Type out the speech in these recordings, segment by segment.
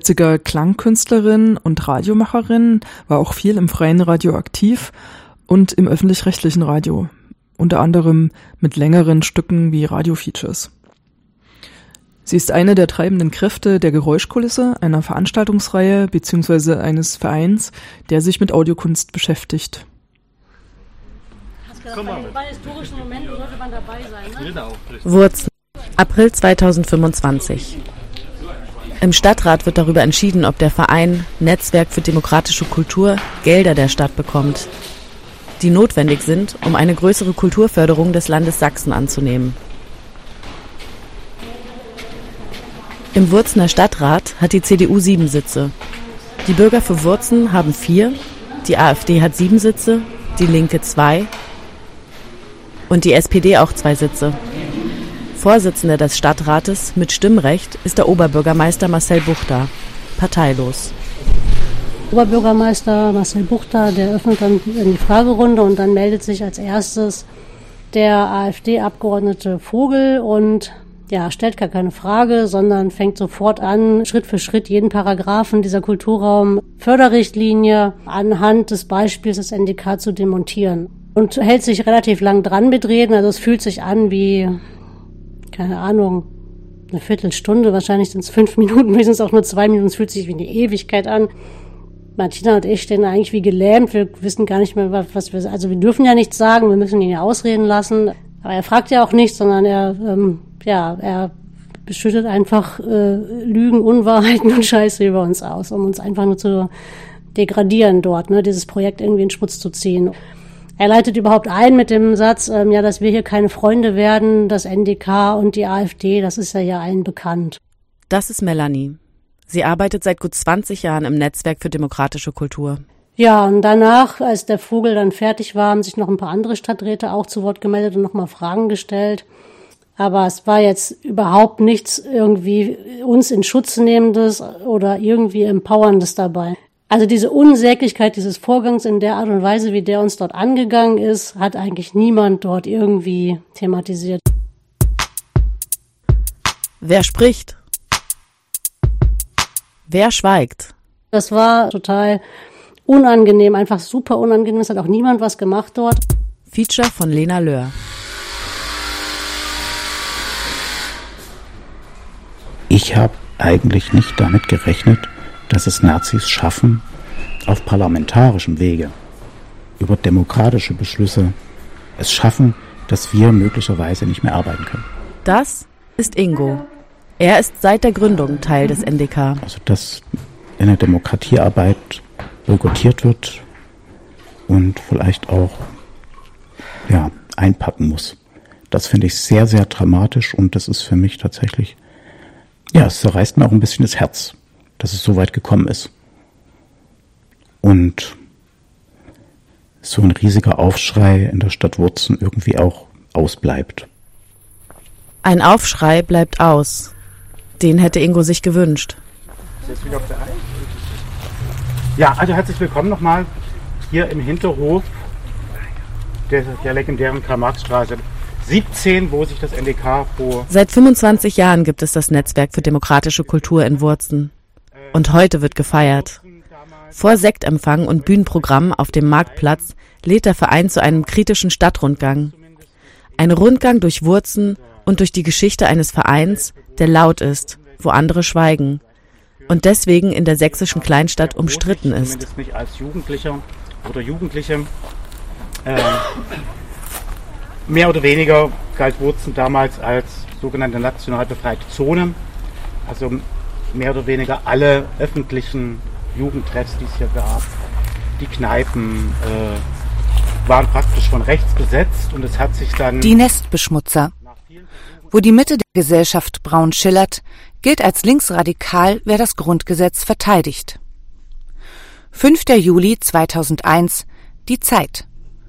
Leipziger Klangkünstlerin und Radiomacherin, war auch viel im freien Radio aktiv und im öffentlich-rechtlichen Radio, unter anderem mit längeren Stücken wie Radio-Features. Sie ist eine der treibenden Kräfte der Geräuschkulisse, einer Veranstaltungsreihe bzw. eines Vereins, der sich mit Audiokunst beschäftigt. Bei historischen Momenten sollte man dabei sein, ne? Wurzen, April 2025. Im Stadtrat wird darüber entschieden, ob der Verein Netzwerk für demokratische Kultur Gelder der Stadt bekommt, die notwendig sind, um eine größere Kulturförderung des Landes Sachsen anzunehmen. Im Wurzener Stadtrat hat die CDU 7 Sitze. Die Bürger für Wurzen haben 4, die AfD hat 7 Sitze, die Linke 2 und die SPD auch 2 Sitze. Vorsitzender des Stadtrates mit Stimmrecht ist der Oberbürgermeister Marcel Buchter, parteilos. Oberbürgermeister Marcel Buchter, der öffnet dann in die Fragerunde und dann meldet sich als erstes der AfD-Abgeordnete Vogel und stellt gar keine Frage, sondern fängt sofort an, Schritt für Schritt jeden Paragraphen dieser Kulturraum-Förderrichtlinie anhand des Beispiels des NDK zu demontieren. Und hält sich relativ lang dran mit Reden, also es fühlt sich an wie, keine Ahnung, eine Viertelstunde, wahrscheinlich sind es 5 Minuten, höchstens auch nur 2 Minuten, es fühlt sich wie eine Ewigkeit an. Martina und ich stehen eigentlich wie gelähmt, wir wissen gar nicht mehr, was wir, also wir dürfen ja nichts sagen, wir müssen ihn ja ausreden lassen, aber er fragt ja auch nichts, sondern er beschüttet einfach Lügen, Unwahrheiten und Scheiße über uns aus, um uns einfach nur zu degradieren dort, ne, dieses Projekt irgendwie in Schmutz zu ziehen. Er leitet überhaupt ein mit dem Satz, dass wir hier keine Freunde werden, das NDK und die AfD, das ist ja allen bekannt. Das ist Melanie. Sie arbeitet seit gut 20 Jahren im Netzwerk für demokratische Kultur. Ja, und danach, als der Vogel dann fertig war, haben sich noch ein paar andere Stadträte auch zu Wort gemeldet und nochmal Fragen gestellt. Aber es war jetzt überhaupt nichts irgendwie uns in Schutz nehmendes oder irgendwie empowerndes dabei. Also diese Unsäglichkeit dieses Vorgangs in der Art und Weise, wie der uns dort angegangen ist, hat eigentlich niemand dort irgendwie thematisiert. Wer spricht? Wer schweigt? Das war total unangenehm, einfach super unangenehm. Es hat auch niemand was gemacht dort. Feature von Lena Löhr. Ich habe eigentlich nicht damit gerechnet, dass es Nazis schaffen, auf parlamentarischem Wege, über demokratische Beschlüsse, es schaffen, dass wir möglicherweise nicht mehr arbeiten können. Das ist Ingo. Er ist seit der Gründung Teil des NDK. Also, dass in der Demokratiearbeit boykottiert wird und vielleicht auch einpacken muss. Das finde ich sehr, sehr dramatisch und das ist für mich tatsächlich, es zerreißt mir auch ein bisschen das Herz, dass es so weit gekommen ist. Und so ein riesiger Aufschrei in der Stadt Wurzen irgendwie auch ausbleibt. Ein Aufschrei bleibt aus. Den hätte Ingo sich gewünscht. Jetzt wieder auf der Reihe. Ja, also herzlich willkommen nochmal hier im Hinterhof der legendären Karl-Marx-Straße 17, wo sich das NDK vor... Seit 25 Jahren gibt es das Netzwerk für demokratische Kultur in Wurzen. Und heute wird gefeiert. Vor Sektempfang und Bühnenprogramm auf dem Marktplatz lädt der Verein zu einem kritischen Stadtrundgang. Ein Rundgang durch Wurzen und durch die Geschichte eines Vereins, der laut ist, wo andere schweigen und deswegen in der sächsischen Kleinstadt umstritten ist. Zumindest nicht als Jugendlicher oder Jugendliche. Mehr oder weniger galt Wurzen damals als sogenannte national befreite Zone. Also mehr oder weniger alle öffentlichen Jugendtreffs, die es hier gab, die Kneipen, waren praktisch von rechts besetzt und es hat sich dann... Die Nestbeschmutzer. Wo die Mitte der Gesellschaft braun schillert, gilt als linksradikal, wer das Grundgesetz verteidigt. 5. Juli 2001, die Zeit.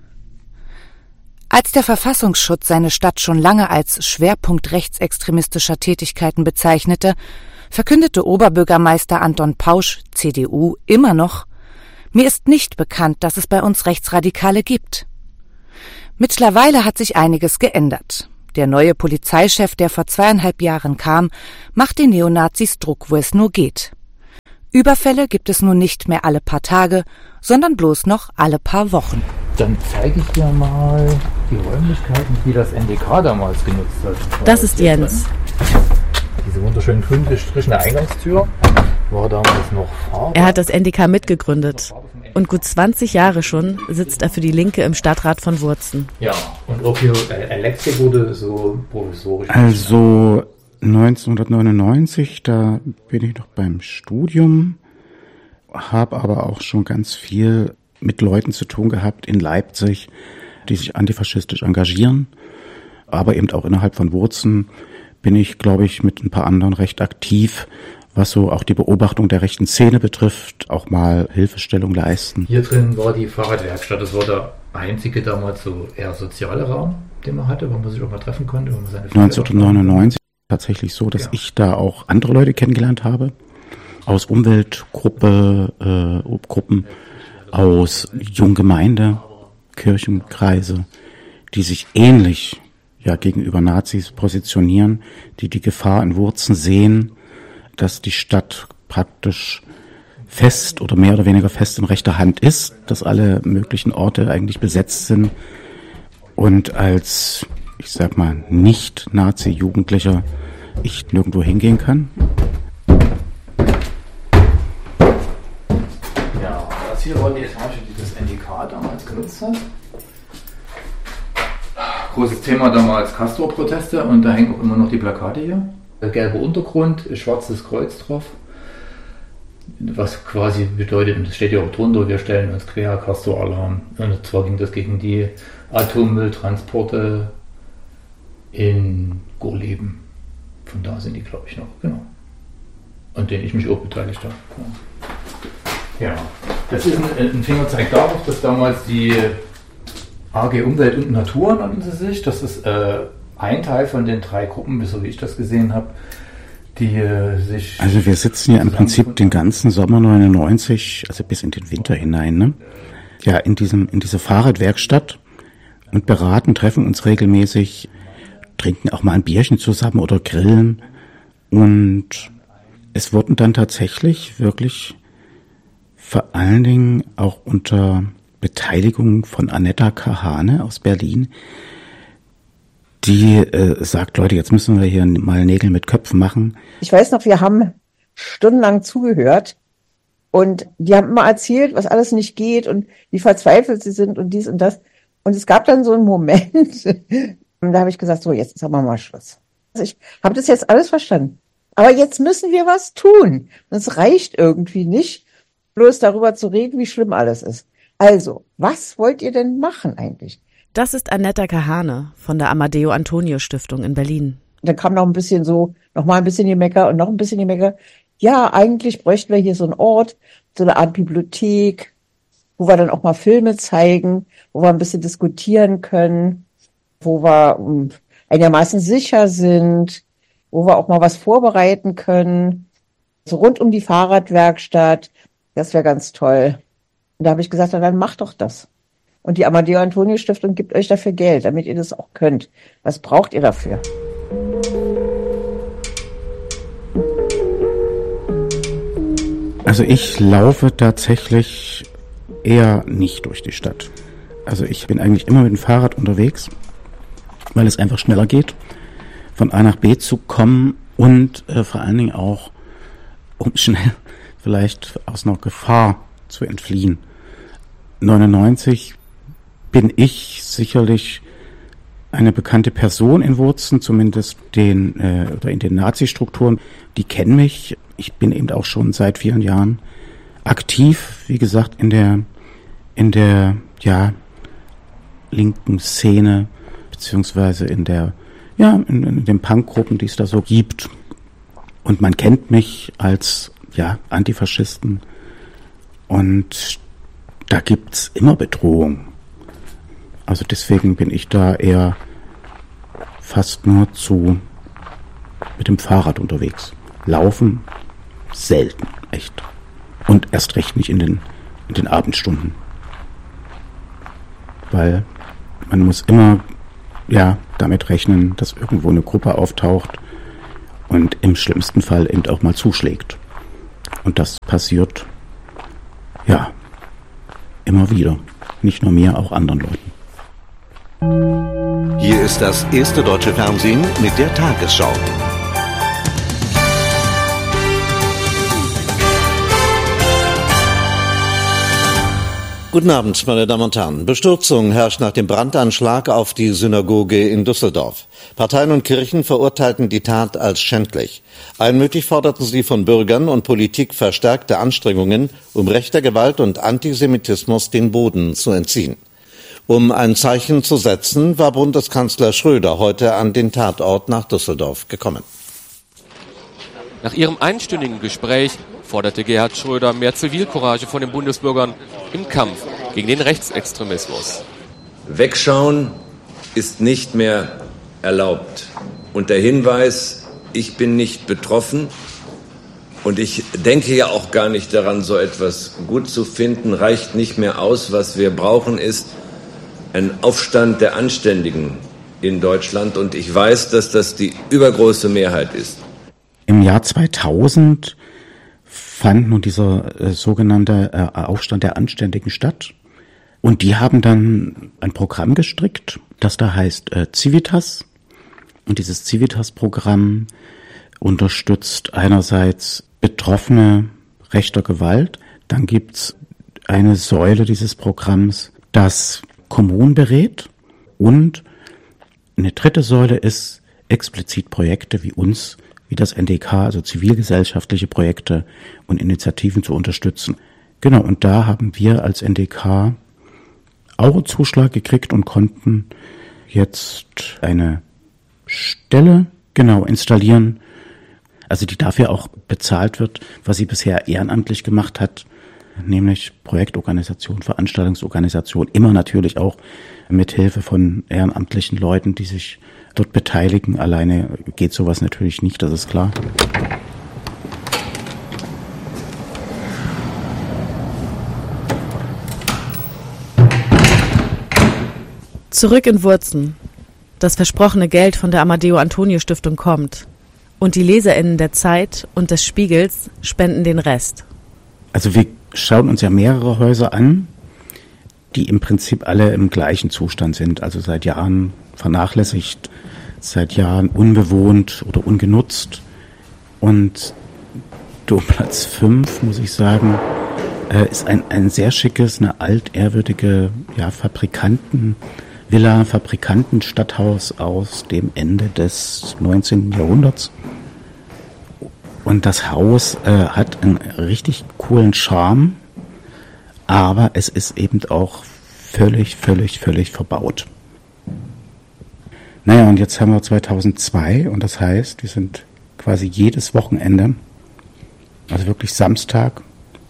Als der Verfassungsschutz seine Stadt schon lange als Schwerpunkt rechtsextremistischer Tätigkeiten bezeichnete, verkündete Oberbürgermeister Anton Pausch, CDU, immer noch: Mir ist nicht bekannt, dass es bei uns Rechtsradikale gibt. Mittlerweile hat sich einiges geändert. Der neue Polizeichef, der vor 2,5 Jahren kam, macht den Neonazis Druck, wo es nur geht. Überfälle gibt es nun nicht mehr alle paar Tage, sondern bloß noch alle paar Wochen. Dann zeige ich dir mal die Räumlichkeiten, die das NDK damals genutzt hat. Das ist Jens. Diese wunderschön grün gestrichene Eingangstür war damals noch Farbe. Er hat das NDK mitgegründet. Und gut 20 Jahre schon sitzt er für die Linke im Stadtrat von Wurzen. Ja, und auch hier Elektrik wurde so provisorisch. Also 1999, da bin ich noch beim Studium, habe aber auch schon ganz viel mit Leuten zu tun gehabt in Leipzig, die sich antifaschistisch engagieren. Aber eben auch innerhalb von Wurzen bin ich, glaube ich, mit ein paar anderen recht aktiv, was so auch die Beobachtung der rechten Szene betrifft, auch mal Hilfestellung leisten. Hier drin war die Fahrradwerkstatt. Das war der einzige damals so eher soziale Raum, den man hatte, wo man sich auch mal treffen konnte. Wo man seine 1999 tatsächlich so, dass ich da auch andere Leute kennengelernt habe, aus Umweltgruppen, aus Junggemeinde, Kirchenkreise, die sich ähnlich gegenüber Nazis positionieren, die die Gefahr in Wurzen sehen, dass die Stadt praktisch fest oder mehr oder weniger fest in rechter Hand ist, dass alle möglichen Orte eigentlich besetzt sind und als, ich sag mal, Nicht-Nazi-Jugendlicher ich nirgendwo hingehen kann. Ja, das hier war die Etage, die das NDK damals genutzt hat. Großes Thema damals Castor-Proteste und da hängen auch immer noch die Plakate hier. Gelber Untergrund, schwarzes Kreuz drauf. Was quasi bedeutet, und das steht ja auch drunter, wir stellen uns quer, Castor-Alarm. Und zwar ging das gegen die Atommülltransporte in Gorleben. Von da sind die, glaube ich, noch, genau. An denen ich mich auch beteiligt habe. Ja, das ist ein Fingerzeig darauf, dass damals die AG Umwelt und Natur nannten sie sich. Das ist ein Teil von den 3 Gruppen, so wie ich das gesehen habe, die sich... Also wir sitzen ja im Prinzip den ganzen Sommer 99, also bis in den Winter hinein, ne? Ja, in dieser Fahrradwerkstatt und beraten, treffen uns regelmäßig, trinken auch mal ein Bierchen zusammen oder grillen. Und es wurden dann tatsächlich wirklich vor allen Dingen auch unter Beteiligung von Annetta Kahane aus Berlin, die sagt, Leute, jetzt müssen wir hier mal Nägel mit Köpfen machen. Ich weiß noch, wir haben stundenlang zugehört und die haben immer erzählt, was alles nicht geht und wie verzweifelt sie sind und dies und das. Und es gab dann so einen Moment, und da habe ich gesagt, so, jetzt sagen wir mal Schluss. Also ich habe das jetzt alles verstanden. Aber jetzt müssen wir was tun. Es reicht irgendwie nicht, bloß darüber zu reden, wie schlimm alles ist. Also, was wollt ihr denn machen eigentlich? Das ist Annetta Kahane von der Amadeo Antonio Stiftung in Berlin. Dann kam noch ein bisschen so, noch mal ein bisschen Gemecker und noch ein bisschen Gemecker. Ja, eigentlich bräuchten wir hier so einen Ort, so eine Art Bibliothek, wo wir dann auch mal Filme zeigen, wo wir ein bisschen diskutieren können, wo wir einigermaßen sicher sind, wo wir auch mal was vorbereiten können. So rund um die Fahrradwerkstatt, das wäre ganz toll. Und da habe ich gesagt, dann mach doch das. Und die Amadeo Antonio Stiftung gibt euch dafür Geld, damit ihr das auch könnt. Was braucht ihr dafür? Also ich laufe tatsächlich eher nicht durch die Stadt. Also ich bin eigentlich immer mit dem Fahrrad unterwegs, weil es einfach schneller geht, von A nach B zu kommen und vor allen Dingen auch, um schnell vielleicht aus einer Gefahr zu entfliehen. 99 bin ich sicherlich eine bekannte Person in Wurzen, zumindest in den Nazi-Strukturen. Die kennen mich. Ich bin eben auch schon seit vielen Jahren aktiv, wie gesagt, in der linken Szene, beziehungsweise in den Punkgruppen, die es da so gibt. Und man kennt mich als Antifaschisten. Und da gibt's immer Bedrohung. Also deswegen bin ich da eher fast nur mit dem Fahrrad unterwegs. Laufen selten, echt. Und erst recht nicht in den Abendstunden. Weil man muss immer damit rechnen, dass irgendwo eine Gruppe auftaucht und im schlimmsten Fall eben auch mal zuschlägt. Und das passiert, ja, immer wieder. Nicht nur mir, auch anderen Leuten. Hier ist das erste deutsche Fernsehen mit der Tagesschau. Guten Abend, meine Damen und Herren. Bestürzung herrscht nach dem Brandanschlag auf die Synagoge in Düsseldorf. Parteien und Kirchen verurteilten die Tat als schändlich. Einmütig forderten sie von Bürgern und Politik verstärkte Anstrengungen, um rechter Gewalt und Antisemitismus den Boden zu entziehen. Um ein Zeichen zu setzen, war Bundeskanzler Schröder heute an den Tatort nach Düsseldorf gekommen. Nach ihrem einstündigen Gespräch forderte Gerhard Schröder mehr Zivilcourage von den Bundesbürgern im Kampf gegen den Rechtsextremismus. Wegschauen ist nicht mehr erlaubt. Und der Hinweis, ich bin nicht betroffen und ich denke ja auch gar nicht daran, so etwas gut zu finden, reicht nicht mehr aus. Was wir brauchen, ist ein Aufstand der Anständigen in Deutschland. Und ich weiß, dass das die übergroße Mehrheit ist. Im Jahr 2000 fand nun dieser sogenannte Aufstand der Anständigen statt. Und die haben dann ein Programm gestrickt, das da heißt Civitas. Und dieses Civitas-Programm unterstützt einerseits Betroffene rechter Gewalt. Dann gibt's eine Säule dieses Programms, das Kommunen berät. Und eine dritte Säule ist explizit Projekte wie uns, wie das NDK, also zivilgesellschaftliche Projekte und Initiativen zu unterstützen. Genau, und da haben wir als NDK auch einen Zuschlag gekriegt und konnten jetzt eine Stelle installieren, also die dafür auch bezahlt wird, was sie bisher ehrenamtlich gemacht hat, nämlich Projektorganisation, Veranstaltungsorganisation, immer natürlich auch mit Hilfe von ehrenamtlichen Leuten, die sich dort beteiligen. Alleine geht sowas natürlich nicht, das ist klar. Zurück in Wurzen. Das versprochene Geld von der Amadeo-Antonio-Stiftung kommt. Und die LeserInnen der Zeit und des Spiegels spenden den Rest. Also wir schauen uns ja mehrere Häuser an, die im Prinzip alle im gleichen Zustand sind. Also seit Jahren vernachlässigt, seit Jahren unbewohnt oder ungenutzt. Und Domplatz 5, muss ich sagen, ist ein sehr schickes, eine altehrwürdige Fabrikantenstadthaus aus dem Ende des 19. Jahrhunderts. Und das Haus hat einen richtig coolen Charme, aber es ist eben auch völlig verbaut. Naja, und jetzt haben wir 2002 und das heißt, wir sind quasi jedes Wochenende, also wirklich Samstag,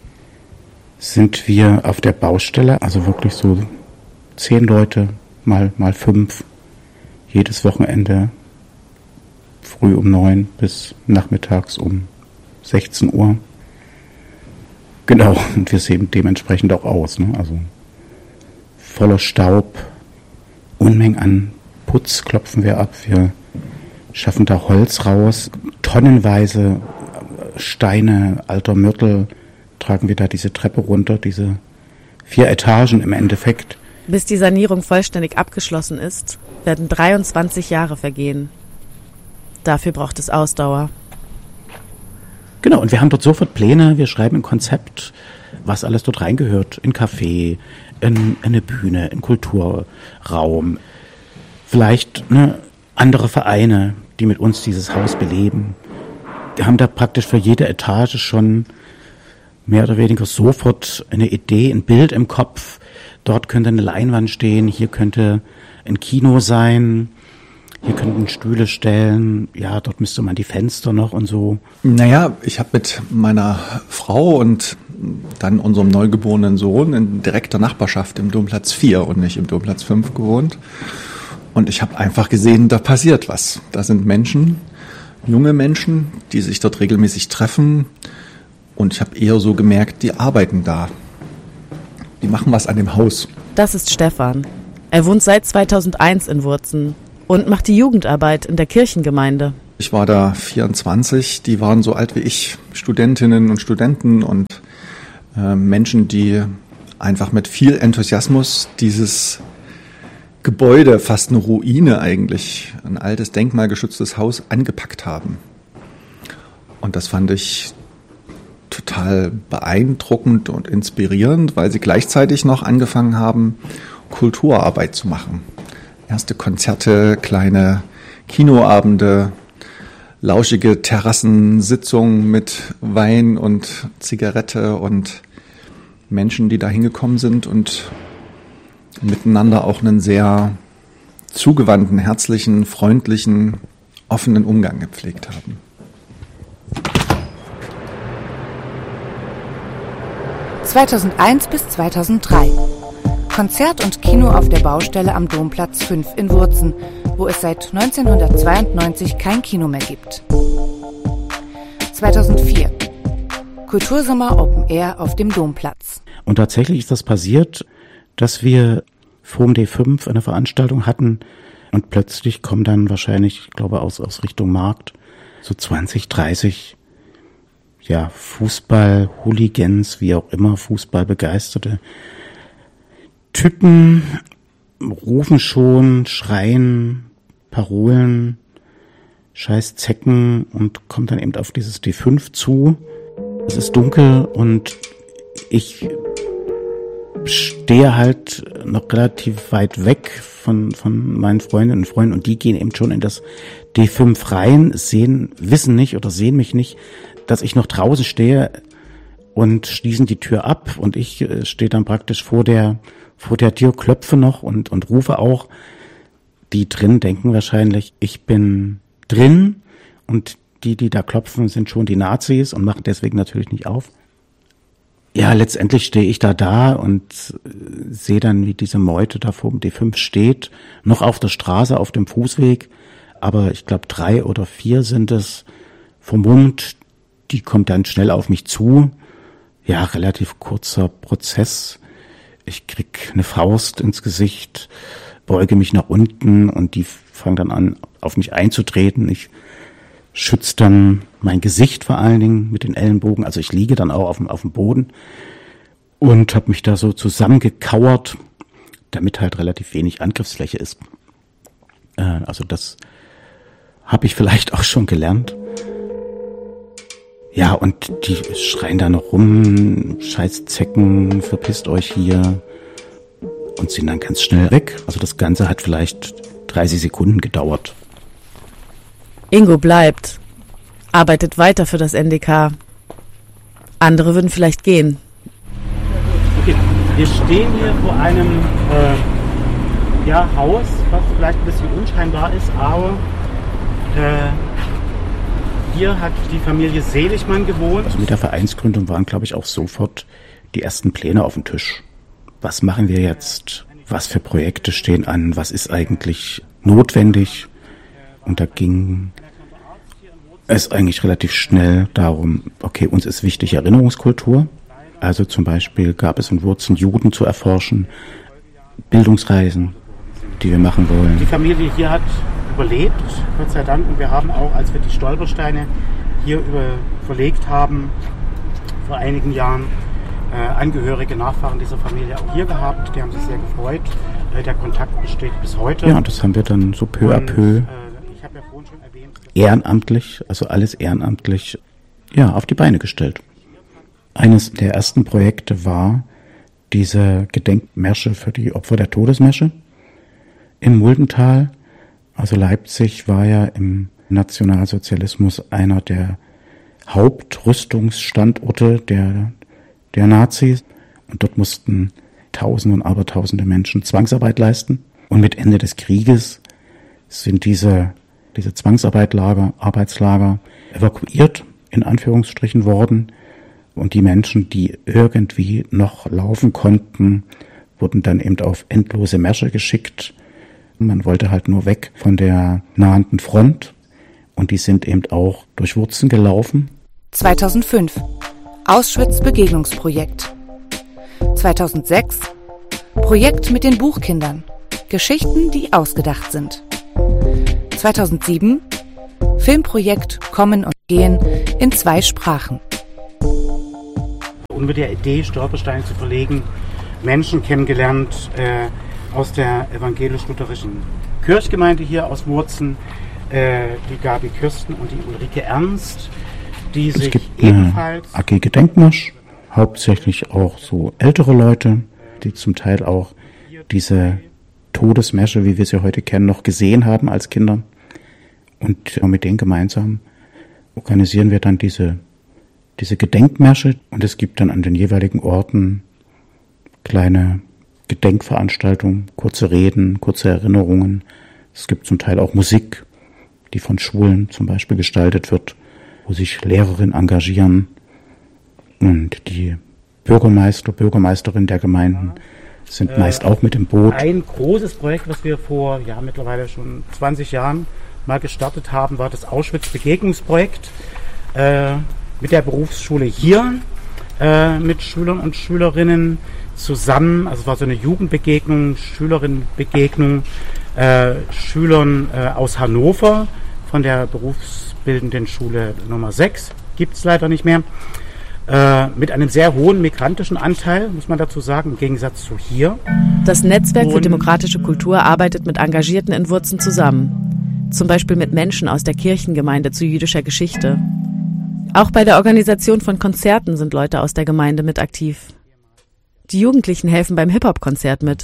sind wir auf der Baustelle, also wirklich so 10 Leute mal 5, jedes Wochenende früh um 9 bis nachmittags um 16 Uhr. Genau, und wir sehen dementsprechend auch aus, ne? Also voller Staub, Unmengen an Putz klopfen wir ab, wir schaffen da Holz raus, tonnenweise Steine, alter Mörtel, tragen wir da diese Treppe runter, diese 4 Etagen im Endeffekt. Bis die Sanierung vollständig abgeschlossen ist, werden 23 Jahre vergehen. Dafür braucht es Ausdauer. Genau, und wir haben dort sofort Pläne, wir schreiben ein Konzept, was alles dort reingehört, in Café, in eine Bühne, in Kulturraum, vielleicht andere Vereine, die mit uns dieses Haus beleben. Wir haben da praktisch für jede Etage schon mehr oder weniger sofort eine Idee, ein Bild im Kopf. Dort könnte eine Leinwand stehen, hier könnte ein Kino sein, hier könnten Stühle stellen, ja, dort müsste man die Fenster noch und so. Naja, ich habe mit meiner Frau und dann unserem neugeborenen Sohn in direkter Nachbarschaft im Domplatz 4 und nicht im Domplatz 5 gewohnt. Und ich habe einfach gesehen, da passiert was. Da sind Menschen, junge Menschen, die sich dort regelmäßig treffen. Und ich habe eher so gemerkt, die arbeiten da. Die machen was an dem Haus. Das ist Stefan. Er wohnt seit 2001 in Wurzen und macht die Jugendarbeit in der Kirchengemeinde. Ich war da 24, die waren so alt wie ich, Studentinnen und Studenten und Menschen, die einfach mit viel Enthusiasmus dieses Gebäude, fast eine Ruine eigentlich, ein altes denkmalgeschütztes Haus, angepackt haben. Und das fand ich total beeindruckend und inspirierend, weil sie gleichzeitig noch angefangen haben, Kulturarbeit zu machen. Erste Konzerte, kleine Kinoabende, lauschige Terrassensitzungen mit Wein und Zigarette und Menschen, die da hingekommen sind und miteinander auch einen sehr zugewandten, herzlichen, freundlichen, offenen Umgang gepflegt haben. (2001 bis 2003) Konzert und Kino auf der Baustelle am Domplatz 5 in Wurzen, wo es seit 1992 kein Kino mehr gibt. 2004 Kultursommer Open Air auf dem Domplatz. Und tatsächlich ist das passiert, dass wir vor dem D5 eine Veranstaltung hatten und plötzlich kommen dann wahrscheinlich, ich glaube aus Richtung Markt, so 20, 30 Fußball-Hooligans, wie auch immer, Fußballbegeisterte Typen, rufen schon, schreien, Parolen, scheiß Zecken und kommen dann eben auf dieses D5 zu. Es ist dunkel und ich stehe halt noch relativ weit weg von meinen Freundinnen und Freunden und die gehen eben schon in das D5 rein, wissen nicht oder sehen mich nicht, dass ich noch draußen stehe und schließen die Tür ab und ich stehe dann praktisch vor der Tür, klopfe noch und rufe auch. Die drin denken wahrscheinlich, ich bin drin und die da klopfen, sind schon die Nazis und machen deswegen natürlich nicht auf. Ja, letztendlich stehe ich da und sehe dann, wie diese Meute da vor dem D5 steht, noch auf der Straße, auf dem Fußweg, aber ich glaube 3 oder 4 sind es, vermummt, die kommt dann schnell auf mich zu. Ja, relativ kurzer Prozess. Ich krieg eine Faust ins Gesicht, beuge mich nach unten und die fangen dann an, auf mich einzutreten. Ich schütze dann mein Gesicht vor allen Dingen mit den Ellenbogen. Also ich liege dann auch auf dem Boden und habe mich da so zusammengekauert, damit halt relativ wenig Angriffsfläche ist. Also das habe ich vielleicht auch schon gelernt. Ja, und die schreien da noch rum, scheiß Zecken, verpisst euch hier und sind dann ganz schnell weg. Also das Ganze hat vielleicht 30 Sekunden gedauert. Ingo bleibt, arbeitet weiter für das NDK. Andere würden vielleicht gehen. Okay, wir stehen hier vor einem Haus, was vielleicht ein bisschen unscheinbar ist, aber hier hat die Familie Seligmann gewohnt. Also mit der Vereinsgründung waren, glaube ich, auch sofort die ersten Pläne auf dem Tisch. Was machen wir jetzt? Was für Projekte stehen an? Was ist eigentlich notwendig? Und da ging es eigentlich relativ schnell darum, okay, uns ist wichtig Erinnerungskultur. Also zum Beispiel gab es in Wurzen Juden zu erforschen, Bildungsreisen, die wir machen wollen. Die Familie hier hat überlebt, Gott sei Dank. Und wir haben auch, als wir die Stolpersteine hier verlegt haben, vor einigen Jahren, Angehörige, Nachfahren dieser Familie auch hier gehabt. Die haben sich sehr gefreut. Der Kontakt besteht bis heute. Ja, und das haben wir dann so peu à peu ehrenamtlich, also alles ehrenamtlich, auf die Beine gestellt. Eines der ersten Projekte war diese Gedenkmärsche für die Opfer der Todesmärsche im Muldental. Also Leipzig war ja im Nationalsozialismus einer der Hauptrüstungsstandorte der Nazis. Und dort mussten Tausende und Abertausende Menschen Zwangsarbeit leisten. Und mit Ende des Krieges sind diese Arbeitslager evakuiert, in Anführungsstrichen, worden. Und die Menschen, die irgendwie noch laufen konnten, wurden dann eben auf endlose Märsche geschickt. Man wollte halt nur weg von der nahenden Front. Und die sind eben auch durch Wurzen gelaufen. 2005 Auschwitz-Begegnungsprojekt. 2006 Projekt mit den Buchkindern. Geschichten, die ausgedacht sind. 2007 Filmprojekt Kommen und Gehen in 2 Sprachen. Und mit der Idee, Stolpersteine zu verlegen, Menschen kennengelernt aus der evangelisch-lutherischen Kirchgemeinde hier aus Wurzen, die Gabi Kürsten und die Ulrike Ernst, die sich ebenfalls... AG Gedenkmarsch, hauptsächlich auch so ältere Leute, die zum Teil auch diese Todesmärsche, wie wir sie heute kennen, noch gesehen haben als Kinder. Und mit denen gemeinsam organisieren wir dann diese Gedenkmärsche. Und es gibt dann an den jeweiligen Orten kleine Gedenkveranstaltungen, kurze Reden, kurze Erinnerungen. Es gibt zum Teil auch Musik, die von Schulen zum Beispiel gestaltet wird, wo sich Lehrerinnen engagieren. Und die Bürgermeisterin der Gemeinden sind meist auch mit im Boot. Ein großes Projekt, was wir vor mittlerweile schon 20 Jahren mal gestartet haben, war das Auschwitz-Begegnungsprojekt mit der Berufsschule hier, mit Schülern und Schülerinnen zusammen. Also es war so eine Jugendbegegnung, Schülerinnenbegegnung, Schülern aus Hannover von der berufsbildenden Schule Nummer 6, gibt es leider nicht mehr, mit einem sehr hohen migrantischen Anteil, muss man dazu sagen, im Gegensatz zu hier. Das Netzwerk für demokratische Kultur arbeitet mit Engagierten in Wurzen zusammen. Zum Beispiel mit Menschen aus der Kirchengemeinde zu jüdischer Geschichte. Auch bei der Organisation von Konzerten sind Leute aus der Gemeinde mit aktiv. Die Jugendlichen helfen beim Hip-Hop-Konzert mit.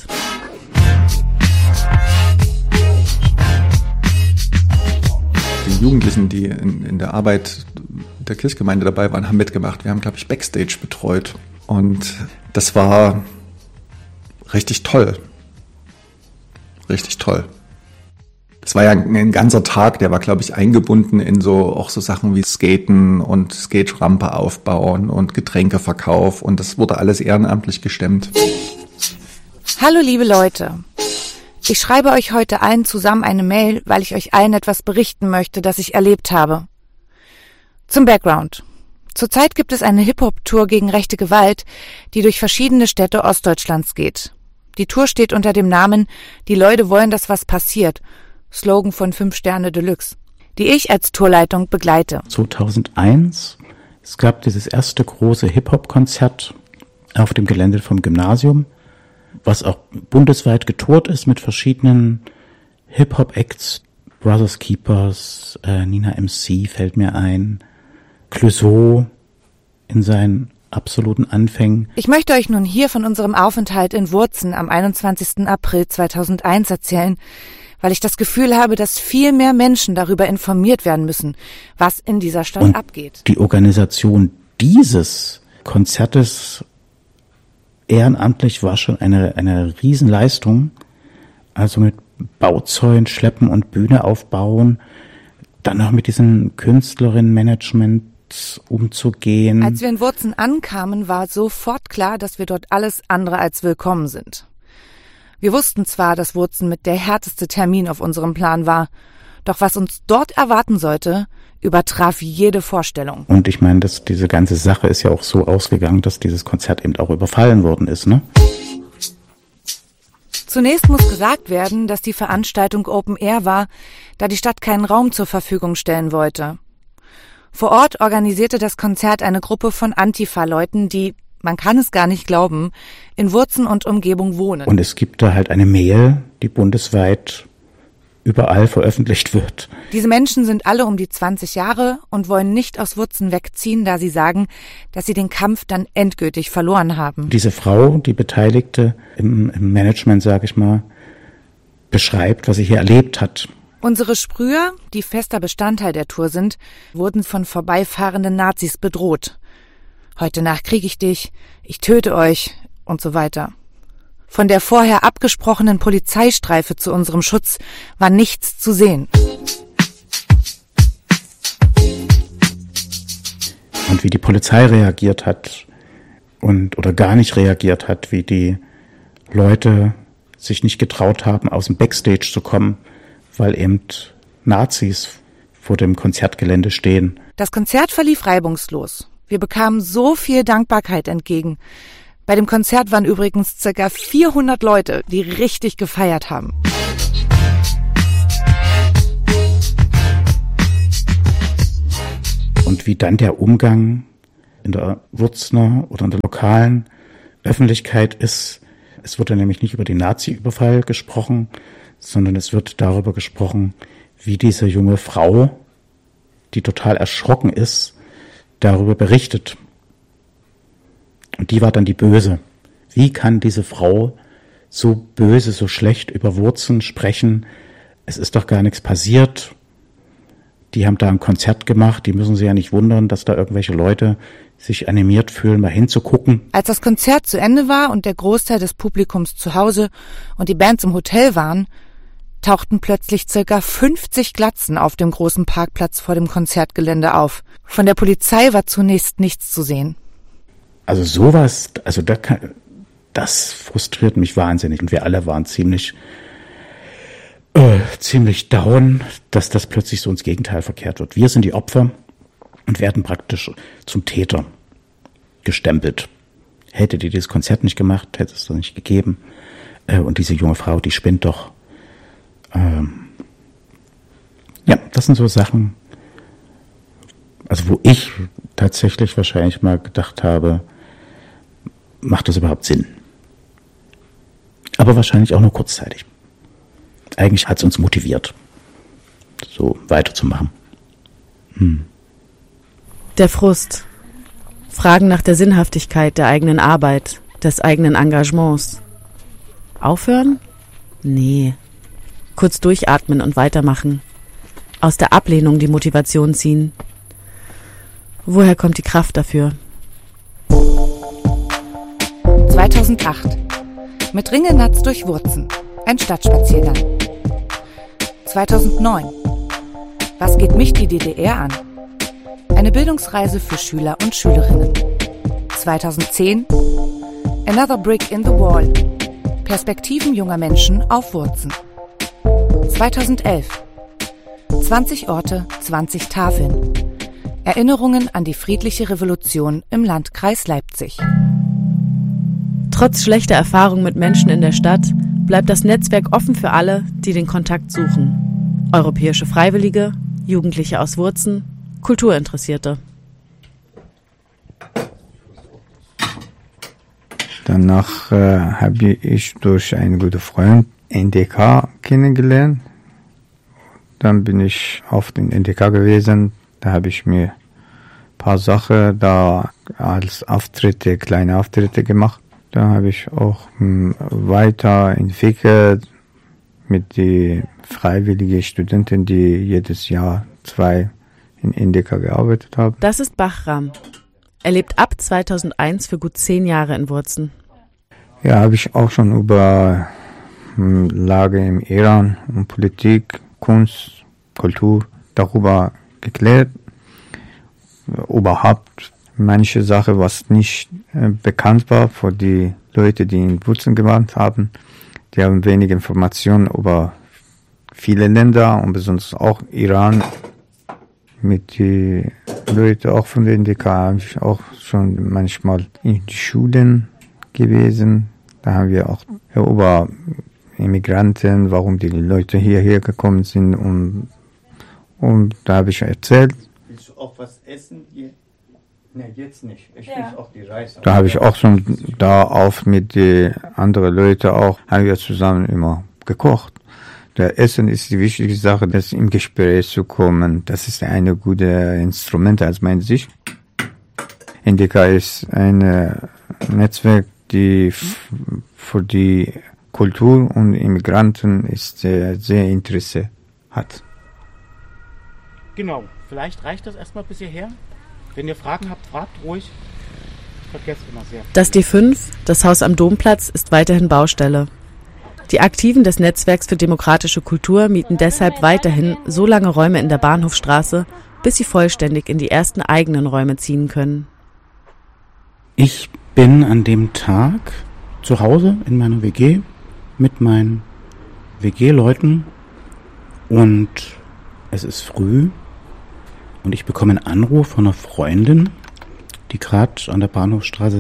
Die Jugendlichen, die in der Arbeit der Kirchgemeinde dabei waren, haben mitgemacht. Wir haben, glaube ich, Backstage betreut. Und das war richtig toll. Richtig toll. Es war ja ein ganzer Tag, der war, glaube ich, eingebunden in auch so Sachen wie Skaten und Skaterampe aufbauen und Getränkeverkauf. Und das wurde alles ehrenamtlich gestemmt. Hallo liebe Leute. Ich schreibe euch heute allen zusammen eine Mail, weil ich euch allen etwas berichten möchte, das ich erlebt habe. Zum Background. Zurzeit gibt es eine Hip-Hop-Tour gegen rechte Gewalt, die durch verschiedene Städte Ostdeutschlands geht. Die Tour steht unter dem Namen »Die Leute wollen, dass was passiert«, Slogan von 5 Sterne Deluxe, die ich als Tourleitung begleite. 2001, es gab dieses erste große Hip-Hop-Konzert auf dem Gelände vom Gymnasium, was auch bundesweit getourt ist mit verschiedenen Hip-Hop-Acts. Brothers Keepers, Nina MC fällt mir ein, Clouseau in seinen absoluten Anfängen. Ich möchte euch nun hier von unserem Aufenthalt in Wurzen am 21. April 2001 erzählen, weil ich das Gefühl habe, dass viel mehr Menschen darüber informiert werden müssen, was in dieser Stadt abgeht. Die Organisation dieses Konzertes ehrenamtlich war schon eine Riesenleistung. Also mit Bauzäunen schleppen und Bühne aufbauen, dann noch mit diesem Künstlerinnenmanagement umzugehen. Als wir in Wurzen ankamen, war sofort klar, dass wir dort alles andere als willkommen sind. Wir wussten zwar, dass Wurzen mit der härteste Termin auf unserem Plan war, doch was uns dort erwarten sollte, übertraf jede Vorstellung. Und ich meine, diese ganze Sache ist ja auch so ausgegangen, dass dieses Konzert eben auch überfallen worden ist, ne? Zunächst muss gesagt werden, dass die Veranstaltung Open Air war, da die Stadt keinen Raum zur Verfügung stellen wollte. Vor Ort organisierte das Konzert eine Gruppe von Antifa-Leuten, die, man kann es gar nicht glauben, in Wurzen und Umgebung wohnen. Und es gibt da halt eine Mail, die bundesweit überall veröffentlicht wird. Diese Menschen sind alle um die 20 Jahre und wollen nicht aus Wurzen wegziehen, da sie sagen, dass sie den Kampf dann endgültig verloren haben. Diese Frau, die Beteiligte im Management, sage ich mal, beschreibt, was sie hier erlebt hat. Unsere Sprüher, die fester Bestandteil der Tour sind, wurden von vorbeifahrenden Nazis bedroht. Heute Nacht kriege ich dich, ich töte euch und so weiter. Von der vorher abgesprochenen Polizeistreife zu unserem Schutz war nichts zu sehen. Und wie die Polizei reagiert hat oder gar nicht reagiert hat, wie die Leute sich nicht getraut haben, aus dem Backstage zu kommen, weil eben Nazis vor dem Konzertgelände stehen. Das Konzert verlief reibungslos. Wir bekamen so viel Dankbarkeit entgegen. Bei dem Konzert waren übrigens ca. 400 Leute, die richtig gefeiert haben. Und wie dann der Umgang in der Wurzner oder in der lokalen Öffentlichkeit ist. Es wird dann nämlich nicht über den Nazi-Überfall gesprochen, sondern es wird darüber gesprochen, wie diese junge Frau, die total erschrocken ist, darüber berichtet. Und die war dann die Böse. Wie kann diese Frau so böse, so schlecht über Wurzen sprechen? Es ist doch gar nichts passiert. Die haben da ein Konzert gemacht, die müssen sich ja nicht wundern, dass da irgendwelche Leute sich animiert fühlen, mal hinzugucken. Als das Konzert zu Ende war und der Großteil des Publikums zu Hause und die Bands im Hotel waren, tauchten plötzlich ca. 50 Glatzen auf dem großen Parkplatz vor dem Konzertgelände auf. Von der Polizei war zunächst nichts zu sehen. Also sowas, das frustriert mich wahnsinnig. Und wir alle waren ziemlich down, dass das plötzlich so ins Gegenteil verkehrt wird. Wir sind die Opfer und werden praktisch zum Täter gestempelt. Hätte die dieses Konzert nicht gemacht, hätte es doch nicht gegeben. Und diese junge Frau, die spinnt doch. Ja, das sind so Sachen, also wo ich tatsächlich wahrscheinlich mal gedacht habe, macht das überhaupt Sinn? Aber wahrscheinlich auch nur kurzzeitig. Eigentlich hat es uns motiviert, so weiterzumachen. Der Frust. Fragen nach der Sinnhaftigkeit der eigenen Arbeit, des eigenen Engagements. Aufhören? Nee. Kurz durchatmen und weitermachen. Aus der Ablehnung die Motivation ziehen. Woher kommt die Kraft dafür? 2008. Mit Ringelnatz durch Wurzen. Ein Stadtspaziergang. 2009. Was geht mich die DDR an? Eine Bildungsreise für Schüler und Schülerinnen. 2010. Another Brick in the Wall. Perspektiven junger Menschen auf Wurzen. 2011. 20 Orte, 20 Tafeln. Erinnerungen an die friedliche Revolution im Landkreis Leipzig. Trotz schlechter Erfahrung mit Menschen in der Stadt bleibt das Netzwerk offen für alle, die den Kontakt suchen. Europäische Freiwillige, Jugendliche aus Wurzen, Kulturinteressierte. Danach habe ich durch einen guten Freund NDK kennengelernt. Dann bin ich auf den NDK gewesen. Da habe ich mir ein paar Sachen da als Auftritte, kleine Auftritte gemacht. Da habe ich auch weiterentwickelt mit den freiwilligen Studenten, die jedes Jahr 2 in NDK gearbeitet haben. Das ist Bahram. Er lebt ab 2001 für gut 10 Jahre in Wurzen. Ja, habe ich auch schon über Lage im Iran und Politik, Kunst, Kultur darüber geklärt. Überhaupt manche Sachen, was nicht bekannt war für die Leute, die in Wurzen gewohnt haben. Die haben wenig Informationen über viele Länder und besonders auch Iran. Mit den Leuten auch von der NDK habe ich auch schon manchmal in die Schulen gewesen. Da haben wir auch über Immigranten, warum die Leute hierher gekommen sind und da habe ich erzählt. Willst du auch was essen hier? Ne, jetzt nicht. Ich will auch die Reis. Da habe ich auch schon mit den anderen Leuten auch, haben wir zusammen immer gekocht. Der Essen ist die wichtige Sache, das im Gespräch zu kommen. Das ist eine gute Instrument aus meiner Sicht. NDK ist ein Netzwerk, die für die Kultur und Immigranten ist sehr Interesse hat. Genau, vielleicht reicht das erstmal bis hierher. Wenn ihr Fragen habt, fragt ruhig. Ich vergesse immer sehr viel. Das D5, das Haus am Domplatz, ist weiterhin Baustelle. Die Aktiven des Netzwerks für demokratische Kultur mieten deshalb weiterhin so lange Räume in der Bahnhofstraße, bis sie vollständig in die ersten eigenen Räume ziehen können. Ich bin an dem Tag zu Hause in meiner WG mit meinen WG-Leuten und es ist früh und ich bekomme einen Anruf von einer Freundin, die gerade an der Bahnhofstraße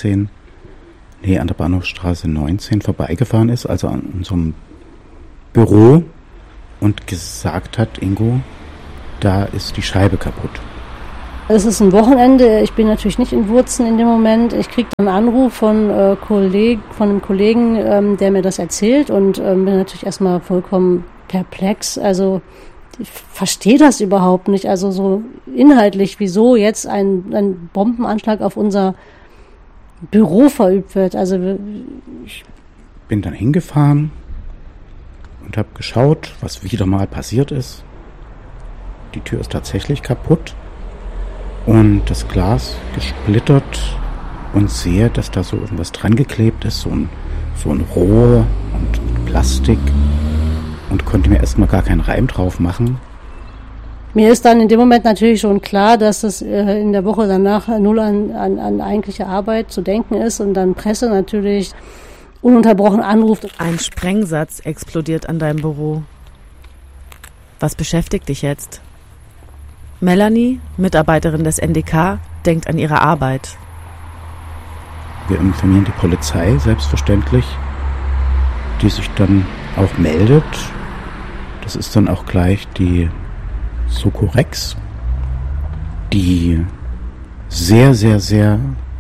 19 vorbeigefahren ist, also an unserem Büro und gesagt hat, Ingo, da ist die Scheibe kaputt. Es ist ein Wochenende, ich bin natürlich nicht in Wurzen in dem Moment. Ich kriege einen Anruf von einem Kollegen, der mir das erzählt und bin natürlich erstmal vollkommen perplex. Also ich verstehe das überhaupt nicht. Also so inhaltlich, wieso jetzt ein Bombenanschlag auf unser Büro verübt wird. Also ich bin dann hingefahren und habe geschaut, was wieder mal passiert ist. Die Tür ist tatsächlich kaputt. Und das Glas gesplittert und sehe, dass da so irgendwas dran geklebt ist, so ein Rohr und Plastik, und konnte mir erstmal gar keinen Reim drauf machen. Mir ist dann in dem Moment natürlich schon klar, dass es in der Woche danach null an eigentliche Arbeit zu denken ist und dann Presse natürlich ununterbrochen anruft. Ein Sprengsatz explodiert an deinem Büro. Was beschäftigt dich jetzt? Melanie, Mitarbeiterin des NDK, denkt an ihre Arbeit. Wir informieren die Polizei, selbstverständlich, die sich dann auch meldet. Das ist dann auch gleich die Sokorex, die sehr, sehr, sehr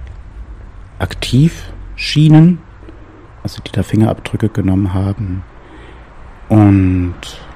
aktiv schienen, also die da Fingerabdrücke genommen haben. Und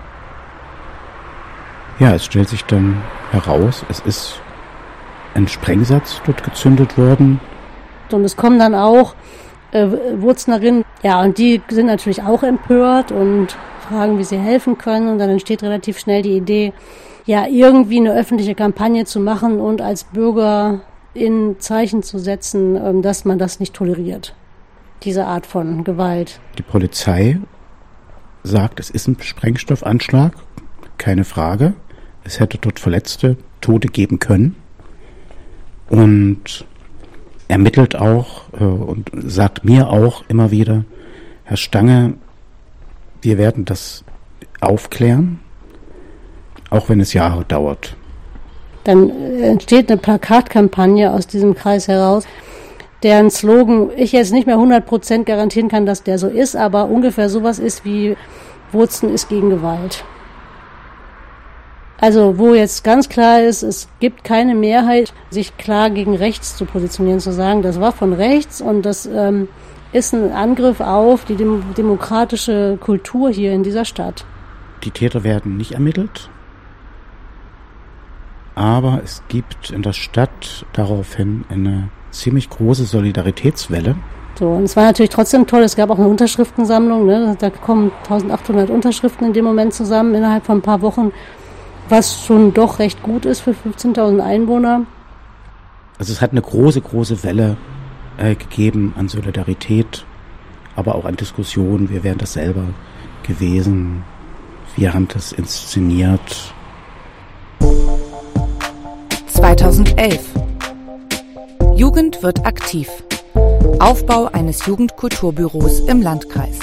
ja, es stellt sich dann heraus, es ist ein Sprengsatz dort gezündet worden. Und es kommen dann auch Wurznerinnen, ja, und die sind natürlich auch empört und fragen, wie sie helfen können. Und dann entsteht relativ schnell die Idee, ja, irgendwie eine öffentliche Kampagne zu machen und als Bürger in Zeichen zu setzen, dass man das nicht toleriert, diese Art von Gewalt. Die Polizei sagt, es ist ein Sprengstoffanschlag, keine Frage. Es hätte dort Verletzte, Tote geben können, und ermittelt auch und sagt mir auch immer wieder, Herr Stange, wir werden das aufklären, auch wenn es Jahre dauert. Dann entsteht eine Plakatkampagne aus diesem Kreis heraus, deren Slogan ich jetzt nicht mehr 100% garantieren kann, dass der so ist, aber ungefähr sowas ist wie Wurzen ist gegen Gewalt. Also wo jetzt ganz klar ist, es gibt keine Mehrheit, sich klar gegen rechts zu positionieren, zu sagen, das war von rechts und das ist ein Angriff auf die demokratische Kultur hier in dieser Stadt. Die Täter werden nicht ermittelt, aber es gibt in der Stadt daraufhin eine ziemlich große Solidaritätswelle. So, und es war natürlich trotzdem toll, es gab auch eine Unterschriftensammlung, ne? Da kommen 1800 Unterschriften in dem Moment zusammen innerhalb von ein paar Wochen, was schon doch recht gut ist für 15.000 Einwohner. Also es hat eine große, große Welle gegeben an Solidarität, aber auch an Diskussionen. Wir wären das selber gewesen. Wir haben das inszeniert. 2011. Jugend wird aktiv. Aufbau eines Jugendkulturbüros im Landkreis.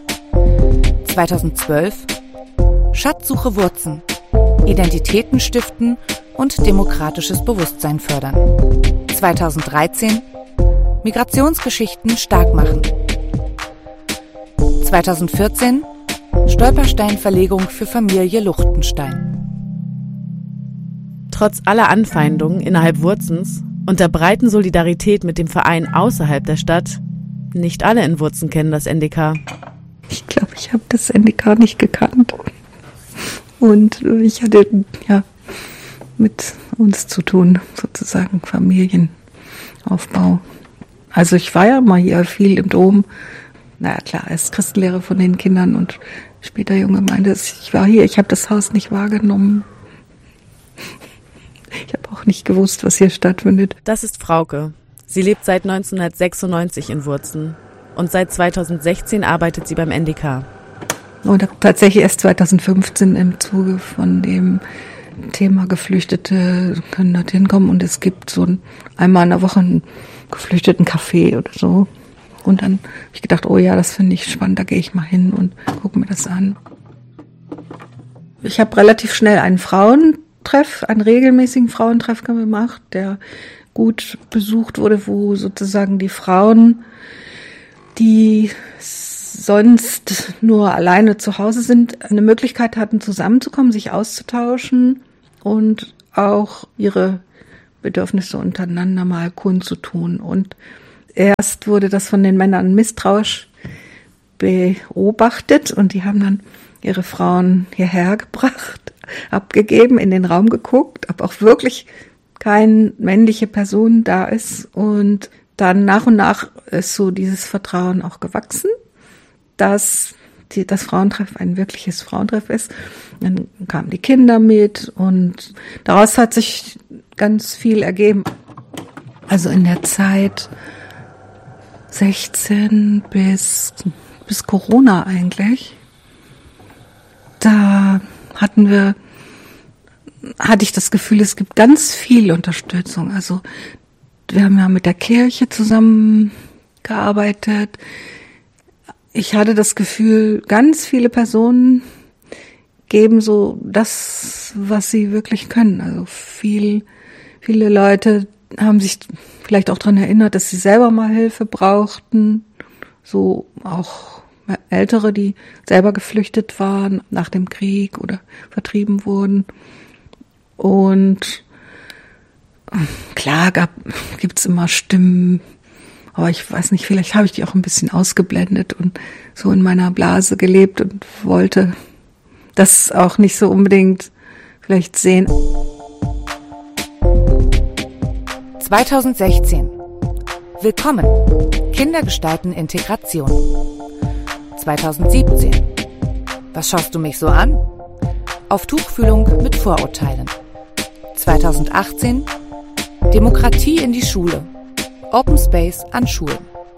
2012. Schatzsuche Wurzen. Identitäten stiften und demokratisches Bewusstsein fördern. 2013 Migrationsgeschichten stark machen. 2014 Stolpersteinverlegung für Familie Luchtenstein. Trotz aller Anfeindungen innerhalb Wurzens und der breiten Solidarität mit dem Verein außerhalb der Stadt, nicht alle in Wurzen kennen das NDK. Ich glaube, ich habe das NDK nicht gekannt. Und ich hatte ja mit uns zu tun, sozusagen Familienaufbau. Also ich war ja mal hier viel im Dom. Naja, klar, als Christenlehrer von den Kindern und später junge Gemeinde. Ich war hier, ich habe das Haus nicht wahrgenommen. Ich habe auch nicht gewusst, was hier stattfindet. Das ist Frauke. Sie lebt seit 1996 in Wurzen. Und seit 2016 arbeitet sie beim NDK. Und tatsächlich erst 2015 im Zuge von dem Thema Geflüchtete können dorthin kommen. Und es gibt so einmal in der Woche einen Geflüchteten-Café oder so. Und dann habe ich gedacht, oh ja, das finde ich spannend, da gehe ich mal hin und gucke mir das an. Ich habe relativ schnell einen regelmäßigen Frauentreff gemacht, der gut besucht wurde, wo sozusagen die Frauen, die sonst nur alleine zu Hause sind, eine Möglichkeit hatten, zusammenzukommen, sich auszutauschen und auch ihre Bedürfnisse untereinander mal kundzutun. Und erst wurde das von den Männern misstrauisch beobachtet und die haben dann ihre Frauen hierher gebracht, abgegeben, in den Raum geguckt, ob auch wirklich keine männliche Person da ist. Und dann nach und nach ist so dieses Vertrauen auch gewachsen, dass das Frauentreff ein wirkliches Frauentreff ist. Dann kamen die Kinder mit und daraus hat sich ganz viel ergeben. Also in der Zeit 16 bis Corona eigentlich, da hatte ich das Gefühl, es gibt ganz viel Unterstützung. Also wir haben ja mit der Kirche zusammengearbeitet. Ich hatte das Gefühl, ganz viele Personen geben so das, was sie wirklich können. Also viele Leute haben sich vielleicht auch daran erinnert, dass sie selber mal Hilfe brauchten. So auch Ältere, die selber geflüchtet waren nach dem Krieg oder vertrieben wurden. Und klar gibt's immer Stimmen, aber ich weiß nicht, vielleicht habe ich die auch ein bisschen ausgeblendet und so in meiner Blase gelebt und wollte das auch nicht so unbedingt vielleicht sehen. 2016. Willkommen. Kinder gestalten Integration. 2017. Was schaust du mich so an? Auf Tuchfühlung mit Vorurteilen. 2018. Demokratie in die Schule. Open Space an Schulen.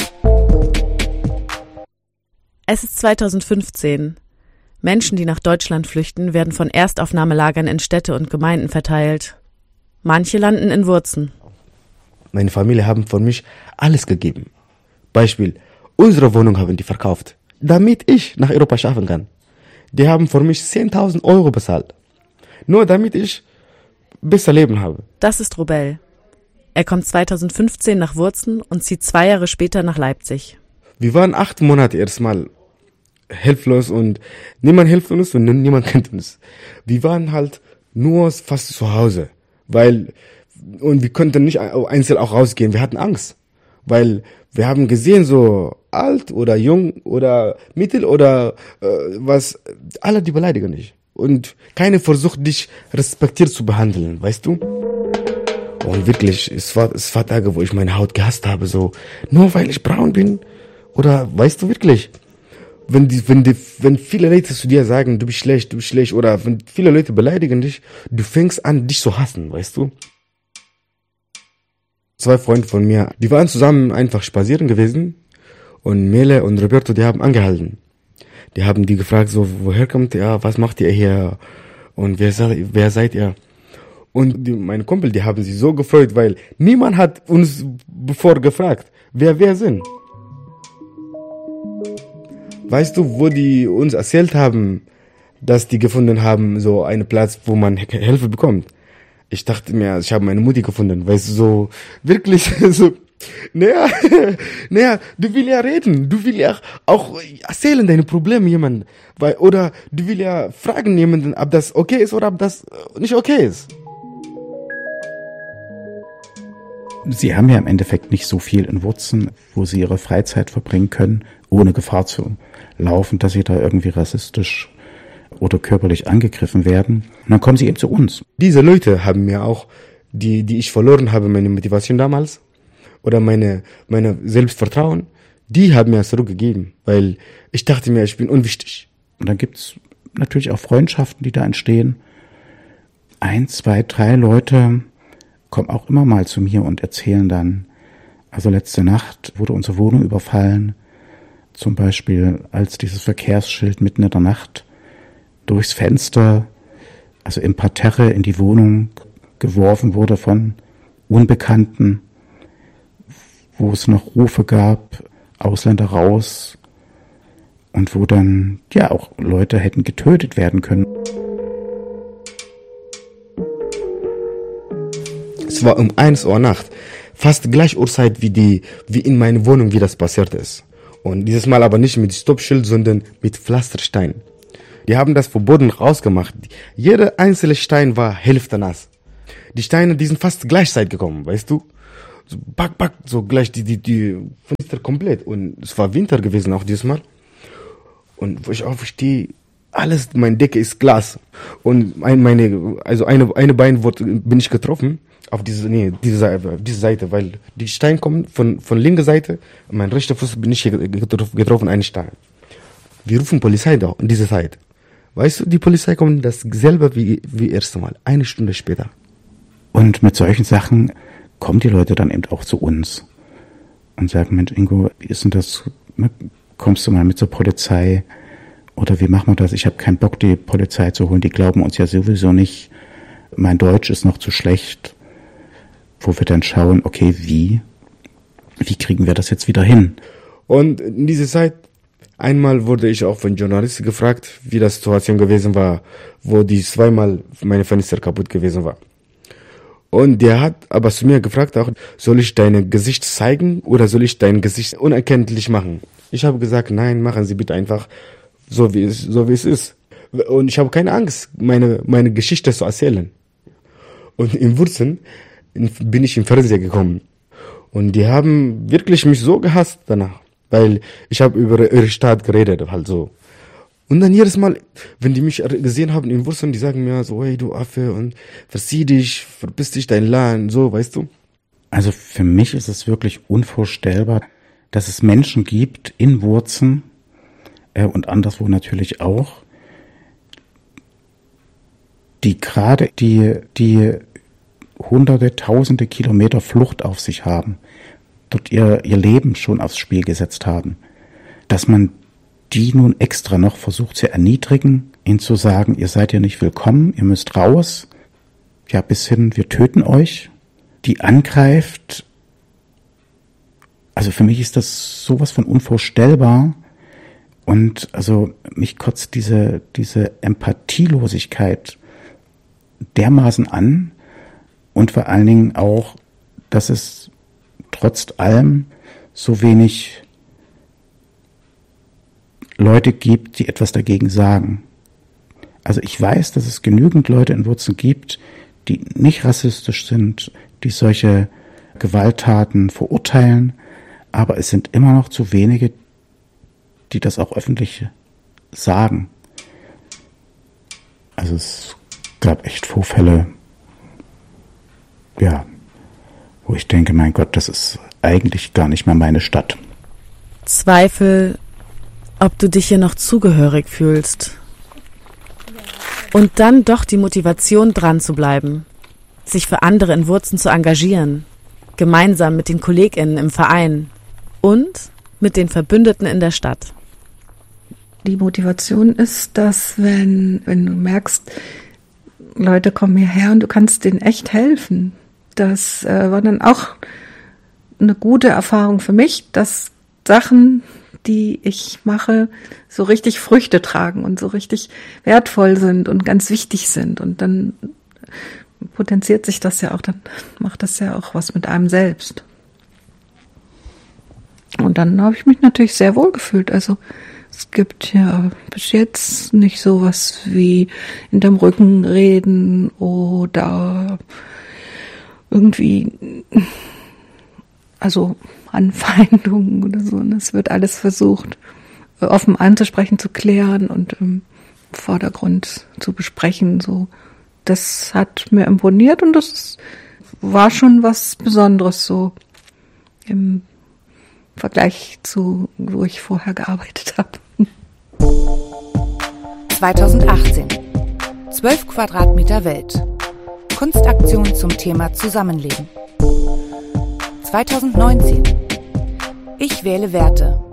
Es ist 2015. Menschen, die nach Deutschland flüchten, werden von Erstaufnahmelagern in Städte und Gemeinden verteilt. Manche landen in Wurzen. Meine Familie haben von mich alles gegeben. Beispiel, unsere Wohnung haben die verkauft, damit ich nach Europa schaffen kann. Die haben für mich 10.000 Euro bezahlt. Nur damit ich besser Leben habe. Das ist Robel. Er kommt 2015 nach Wurzen und zieht 2 Jahre später nach Leipzig. Wir waren 8 Monate erstmal hilflos und niemand hilft uns und niemand kennt uns. Wir waren halt nur fast zu Hause, und wir konnten nicht einzeln auch rausgehen. Wir hatten Angst, weil wir haben gesehen, so alt oder jung oder mittel oder was, alle die beleidigen dich. Und keiner versucht dich respektiert zu behandeln, weißt du? Und wirklich, es war Tage, wo ich meine Haut gehasst habe, so, nur weil ich braun bin. Oder, weißt du wirklich, wenn viele Leute zu dir sagen, du bist schlecht, oder wenn viele Leute beleidigen dich, du fängst an, dich zu hassen, weißt du? 2 Freunde von mir, die waren zusammen einfach spazieren gewesen und Mele und Roberto, die haben angehalten. Die haben die gefragt, so, woher kommt ihr, was macht ihr hier und wer seid ihr? Und meine Kumpel, die haben sich so gefreut, weil niemand hat uns bevor gefragt, wer wir sind. Weißt du, wo die uns erzählt haben, dass die gefunden haben, so einen Platz, wo man Hilfe bekommt? Ich dachte mir, ich habe meine Mutti gefunden, weißt du, so, wirklich, so, naja, du willst ja reden, du willst ja auch erzählen deine Probleme jemandem, oder du willst ja fragen jemanden, ob das okay ist oder ob das nicht okay ist. Sie haben ja im Endeffekt nicht so viel in Wurzen, wo Sie Ihre Freizeit verbringen können, ohne Gefahr zu laufen, dass Sie da irgendwie rassistisch oder körperlich angegriffen werden. Und dann kommen Sie eben zu uns. Diese Leute haben mir auch, die ich verloren habe, meine Motivation damals oder meine Selbstvertrauen, die haben mir zurückgegeben, weil ich dachte mir, ich bin unwichtig. Und dann gibt's natürlich auch Freundschaften, die da entstehen. 1, 2, 3 Leute kommen auch immer mal zu mir und erzählen dann, also letzte Nacht wurde unsere Wohnung überfallen, zum Beispiel als dieses Verkehrsschild mitten in der Nacht durchs Fenster, also im Parterre in die Wohnung geworfen wurde von Unbekannten, wo es noch Rufe gab, Ausländer raus, und wo dann ja auch Leute hätten getötet werden können. Es war um 1 Uhr Nacht, fast gleich Uhrzeit wie in meiner Wohnung, wie das passiert ist. Und dieses Mal aber nicht mit Stoppschild, sondern mit Pflasterstein. Die haben das vom Boden rausgemacht. Jeder einzelne Stein war hälfte nass. Die Steine, die sind fast gleichzeitig gekommen, weißt du? So back, so gleich die Fenster komplett. Und es war Winter gewesen auch dieses Mal. Und wo ich aufstehe, alles, meine Decke ist Glas. Und eine Bein bin ich getroffen auf diese Seite, weil die Steine kommen von linker Seite, mein rechter Fuß bin ich getroffen, einen Stein. Wir rufen Polizei da in dieser Zeit. Weißt du, die Polizei kommt dasselbe wie erste Mal, eine Stunde später. Und mit solchen Sachen kommen die Leute dann eben auch zu uns und sagen, Mensch Ingo, wie ist denn das? Kommst du mal mit zur Polizei? Oder wie machen wir das? Ich habe keinen Bock, die Polizei zu holen. Die glauben uns ja sowieso nicht. Mein Deutsch ist noch zu schlecht. Wo wir dann schauen, okay, wie kriegen wir das jetzt wieder hin? Und in dieser Zeit, einmal wurde ich auch von Journalisten gefragt, wie die Situation gewesen war, wo die zweimal meine Fenster kaputt gewesen war. Und der hat aber zu mir gefragt auch, soll ich dein Gesicht zeigen oder soll ich dein Gesicht unerkenntlich machen? Ich habe gesagt, nein, machen Sie bitte einfach so wie es ist. Und ich habe keine Angst, meine Geschichte zu erzählen. Und in Wurzeln bin ich im Fernseher gekommen. Und die haben wirklich mich so gehasst danach, weil ich habe über ihre Stadt geredet, halt so. Und dann jedes Mal, wenn die mich gesehen haben in Wurzeln, die sagen mir so, hey du Affe, und verzieh dich, verpiss dich dein Land, so, weißt du? Also für mich ist es wirklich unvorstellbar, dass es Menschen gibt in Wurzeln und anderswo natürlich auch, die gerade die hunderte, tausende Kilometer Flucht auf sich haben, dort ihr Leben schon aufs Spiel gesetzt haben, dass man die nun extra noch versucht zu erniedrigen, ihnen zu sagen, ihr seid hier nicht willkommen, ihr müsst raus, ja bis hin, wir töten euch, die angreift. Also für mich ist das sowas von unvorstellbar und also mich kotzt diese Empathielosigkeit dermaßen an und vor allen Dingen auch, dass es trotz allem so wenig Leute gibt, die etwas dagegen sagen. Also ich weiß, dass es genügend Leute in Wurzeln gibt, die nicht rassistisch sind, die solche Gewalttaten verurteilen, aber es sind immer noch zu wenige, die das auch öffentlich sagen. Also es gab echt Vorfälle, ja, wo ich denke, mein Gott, das ist eigentlich gar nicht mehr meine Stadt. Zweifel, ob du dich hier noch zugehörig fühlst. Und dann doch die Motivation, dran zu bleiben, sich für andere in Wurzeln zu engagieren, gemeinsam mit den KollegInnen im Verein und mit den Verbündeten in der Stadt. Die Motivation ist, dass wenn du merkst, Leute kommen hierher und du kannst denen echt helfen. Das war dann auch eine gute Erfahrung für mich, dass Sachen, die ich mache, so richtig Früchte tragen und so richtig wertvoll sind und ganz wichtig sind. Und dann potenziert sich das ja auch, dann macht das ja auch was mit einem selbst. Und dann habe ich mich natürlich sehr wohl gefühlt. Also es gibt ja bis jetzt nicht sowas wie hinterm Rücken reden oder irgendwie, also Anfeindungen oder so. Und es wird alles versucht, offen anzusprechen, zu klären und im Vordergrund zu besprechen. So, das hat mir imponiert und das war schon was Besonderes so im Vergleich zu, wo ich vorher gearbeitet habe. 2018. 12 Quadratmeter Welt. Kunstaktion zum Thema Zusammenleben. 2019. Ich wähle Werte.